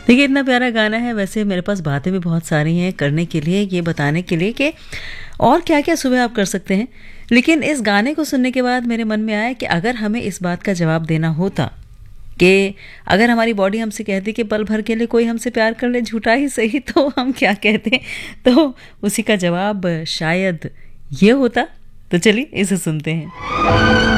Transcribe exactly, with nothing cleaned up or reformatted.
देखिए इतना प्यारा गाना है। वैसे मेरे पास बातें भी बहुत सारी हैं करने के लिए, ये बताने के लिए कि और क्या क्या सुबह आप कर सकते हैं, लेकिन इस गाने को सुनने के बाद मेरे मन में आया कि अगर हमें इस बात का जवाब देना होता कि अगर हमारी बॉडी हमसे कहती कि पल भर के लिए कोई हमसे प्यार कर ले, झूठा ही सही, तो हम क्या कहते? तो उसी का जवाब शायद ये होता। तो चलिए इसे सुनते हैं।